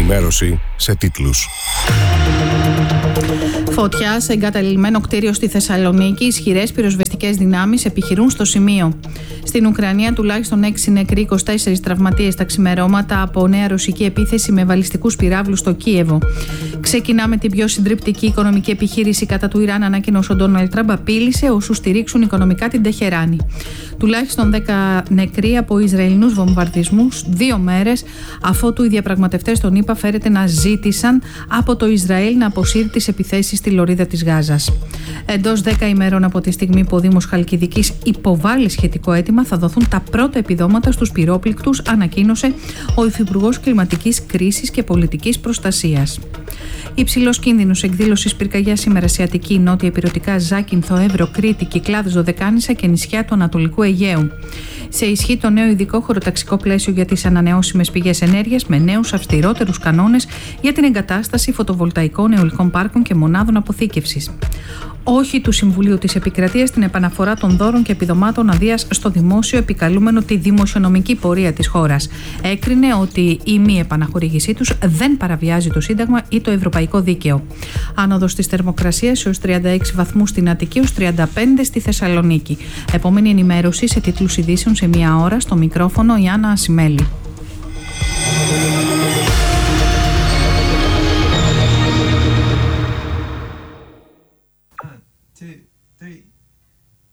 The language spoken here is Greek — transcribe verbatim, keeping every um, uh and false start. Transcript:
ενημέρωση σε τίτλους. Φωτιά σε εγκαταλειμμένο κτίριο στη Θεσσαλονίκη. Ισχυρές πυροσβεστικές δυνάμεις επιχειρούν στο σημείο. Στην Ουκρανία, τουλάχιστον έξι νεκροί, είκοσι τέσσερις τραυματίες τα ξημερώματα από νέα ρωσική επίθεση με βαλιστικούς πυράβλους στο Κίεβο. Ξεκινάμε την πιο συντριπτική οικονομική επιχείρηση κατά του Ιράν, ανακοίνωσε ο Ντόναλντ Τραμπ, απείλησε όσους στηρίξουν οικονομικά την Τεχεράνη. Τουλάχιστον δέκα νεκροί από Ισραηλινούς βομβαρδισμούς, δύο μέρες αφότου οι διαπραγματευτές των ΗΠΑ φέρεται να ζήτησαν από το Ισραήλ να αποσύρει τις επιθέσεις στη λωρίδα της Γάζας. Εντός δέκα ημέρων από τη στιγμή που ο Δήμος Χαλκιδικής υποβάλλει σχετικό αίτημα, θα δοθούν τα πρώτα επιδόματα στους πυρόπληκτους, ανακοίνωσε ο Υφυπουργός Κλιματικής Κρίσης και Πολιτικής Προστασίας. Υψηλός κίνδυνος εκδήλωσης πυρκαγιά σήμερα σε Αττική, Νότια Ηπειρωτικά, Ζάκυνθο, Εύρο, Κρήτη, Κυκλάδες, Δωδεκάνησα και νησιά του Ανατολικού Αιγαίου. Σε ισχύ το νέο ειδικό χωροταξικό πλαίσιο για τις ανανεώσιμες πηγές ενέργειας με νέους αυστηρότερους κανόνες για την εγκατάσταση φωτοβολταϊκών, αιωλικών πάρκων και μονάδων αποθήκευσης. Όχι του Συμβουλίου της Επικρατείας στην επαναφορά των δώρων και επιδομάτων αδείας στο δημόσιο, επικαλούμενο τη δημοσιονομική πορεία της χώρας. Έκρινε ότι η μη επαναχορήγησή τους δεν παραβιάζει το Σύνταγμα ή το Ευρωπαϊκό Δίκαιο. Άνοδος της θερμοκρασίας έως τριάντα έξι βαθμούς στην Αττική, έως τριάντα πέντε στη Θεσσαλονίκη. Επόμενη ενημέρωση σε τίτλους ειδήσεων σε μία ώρα, στο μικρόφωνο η Άννα Ασημέλη.